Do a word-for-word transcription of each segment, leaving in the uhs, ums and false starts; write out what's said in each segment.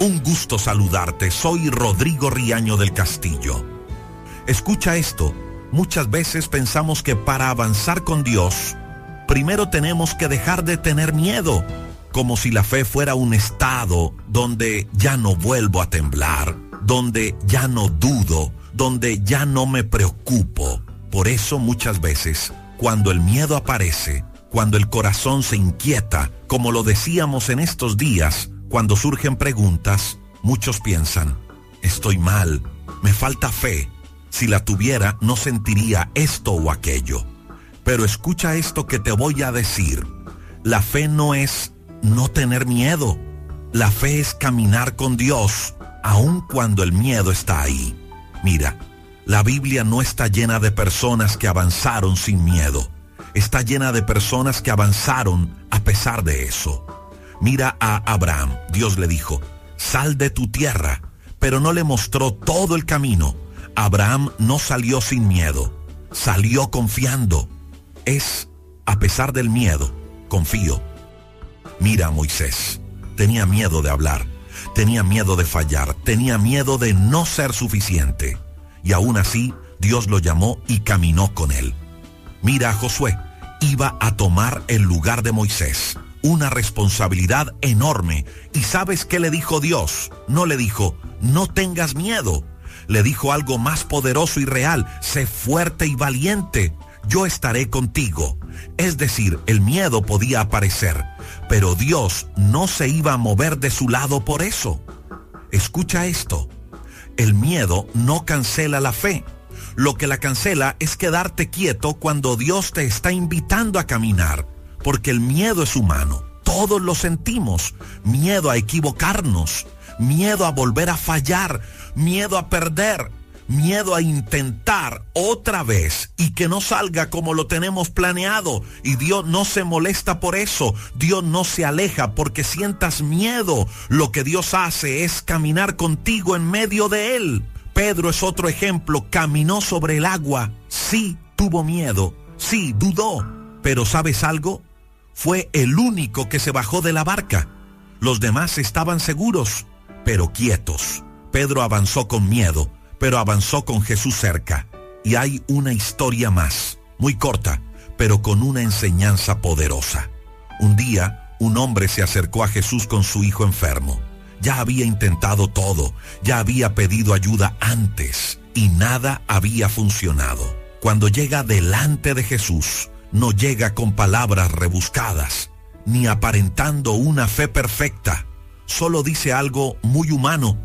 Un gusto saludarte, soy Rodrigo Riaño del Castillo. Escucha esto, muchas veces pensamos que para avanzar con Dios, primero tenemos que dejar de tener miedo, como si la fe fuera un estado donde ya no vuelvo a temblar, donde ya no dudo, donde ya no me preocupo. Por eso muchas veces, cuando el miedo aparece, cuando el corazón se inquieta, como lo decíamos en estos días, cuando surgen preguntas, muchos piensan, estoy mal, me falta fe. Si la tuviera, no sentiría esto o aquello. Pero escucha esto que te voy a decir. La fe no es no tener miedo. La fe es caminar con Dios, aun cuando el miedo está ahí. Mira, la Biblia no está llena de personas que avanzaron sin miedo. Está llena de personas que avanzaron a pesar de eso. Mira a Abraham. Dios le dijo, sal de tu tierra, pero no le mostró todo el camino. Abraham no salió sin miedo, salió confiando. Es, a pesar del miedo, confío. Mira a Moisés, tenía miedo de hablar, tenía miedo de fallar, tenía miedo de no ser suficiente. Y aún así, Dios lo llamó y caminó con él. Mira a Josué, iba a tomar el lugar de Moisés, una responsabilidad enorme. ¿Y sabes qué le dijo Dios? No le dijo, no tengas miedo. Le dijo algo más poderoso y real, sé fuerte y valiente, yo estaré contigo. Es decir, el miedo podía aparecer, pero Dios no se iba a mover de su lado por eso. Escucha esto, el miedo no cancela la fe. Lo que la cancela es quedarte quieto cuando Dios te está invitando a caminar, porque el miedo es humano, todos lo sentimos, miedo a equivocarnos, miedo a volver a fallar, miedo a perder, miedo a intentar otra vez y que no salga como lo tenemos planeado. Y Dios no se molesta por eso, Dios no se aleja porque sientas miedo. Lo que Dios hace es caminar contigo en medio de él. Pedro es otro ejemplo, caminó sobre el agua, sí tuvo miedo, sí dudó, pero ¿sabes algo? Fue el único que se bajó de la barca. Los demás estaban seguros, pero quietos. Pedro avanzó con miedo, pero avanzó con Jesús cerca. Y hay una historia más, muy corta, pero con una enseñanza poderosa. Un día, un hombre se acercó a Jesús con su hijo enfermo. Ya había intentado todo, ya había pedido ayuda antes, y nada había funcionado. Cuando llega delante de Jesús, no llega con palabras rebuscadas, ni aparentando una fe perfecta. Solo dice algo muy humano.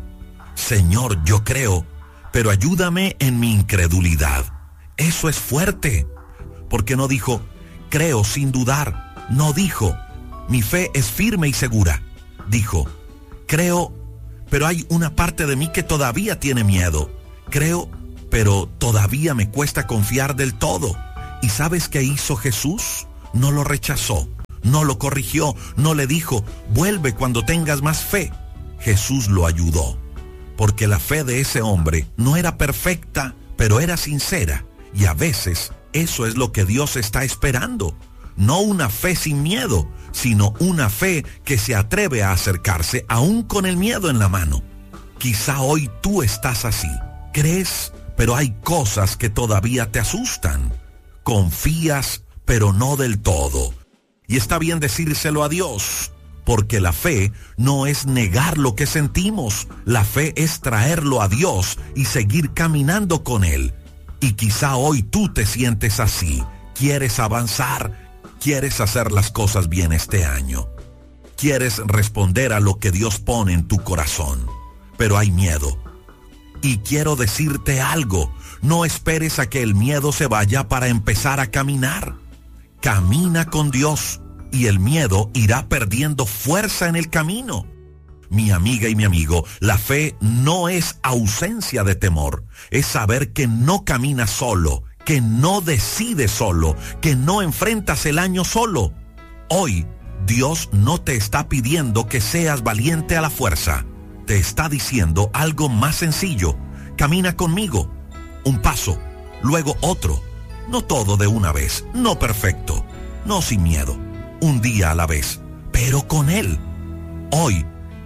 Señor, yo creo, pero ayúdame en mi incredulidad. Eso es fuerte, porque no dijo, creo sin dudar. No dijo, mi fe es firme y segura. Dijo, creo, pero hay una parte de mí que todavía tiene miedo. Creo, pero todavía me cuesta confiar del todo. ¿Y sabes qué hizo Jesús? No lo rechazó, no lo corrigió, no le dijo, vuelve cuando tengas más fe. Jesús lo ayudó, porque la fe de ese hombre no era perfecta, pero era sincera. Y a veces eso es lo que Dios está esperando. No una fe sin miedo, sino una fe que se atreve a acercarse aún con el miedo en la mano. Quizá hoy tú estás así. Crees, pero hay cosas que todavía te asustan. Confías, pero no del todo. Y está bien decírselo a Dios, porque la fe no es negar lo que sentimos. La fe es traerlo a Dios y seguir caminando con Él. Y quizá hoy tú te sientes así. Quieres avanzar, quieres hacer las cosas bien este año. Quieres responder a lo que Dios pone en tu corazón, pero hay miedo. Y quiero decirte algo, no esperes a que el miedo se vaya para empezar a caminar. Camina con Dios y el miedo irá perdiendo fuerza en el camino. Mi amiga y mi amigo, la fe no es ausencia de temor, es saber que no caminas solo, que no decides solo, que no enfrentas el año solo. Hoy, Dios no te está pidiendo que seas valiente a la fuerza. Te está diciendo algo más sencillo. Camina conmigo. Un paso, luego otro. No todo de una vez, no perfecto, no sin miedo. Un día a la vez, pero con Él. Hoy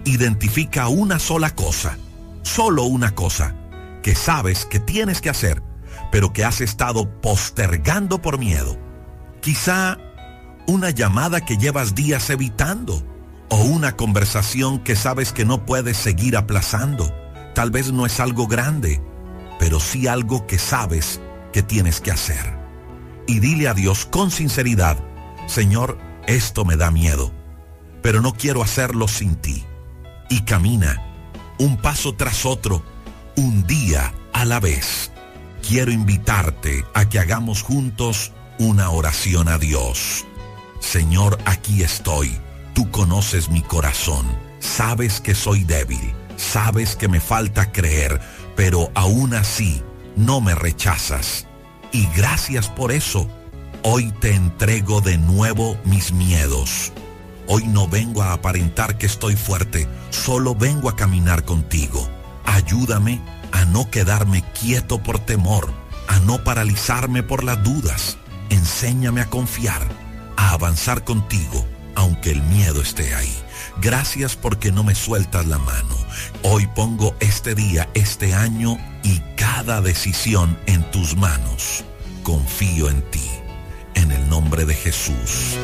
Identifica una sola cosa, solo una cosa, que sabes que tienes que hacer, pero que has estado postergando por miedo. Quizá una llamada que llevas días evitando, o una conversación que sabes que no puedes seguir aplazando. Tal vez no es algo grande, pero sí algo que sabes que tienes que hacer. Y dile a Dios con sinceridad: Señor, esto me da miedo, pero no quiero hacerlo sin ti. Y camina, un paso tras otro, un día a la vez. Quiero invitarte a que hagamos juntos una oración a Dios. Señor, aquí estoy. Tú conoces mi corazón. Sabes que soy débil. Sabes que me falta creer, pero aún así no me rechazas. Y gracias por eso. Hoy te entrego de nuevo mis miedos. Hoy no vengo a aparentar que estoy fuerte, solo vengo a caminar contigo. Ayúdame a no quedarme quieto por temor, a no paralizarme por las dudas. Enséñame a confiar, a avanzar contigo, aunque el miedo esté ahí. Gracias porque no me sueltas la mano. Hoy pongo este día, este año y cada decisión en tus manos. Confío en ti. En el nombre de Jesús.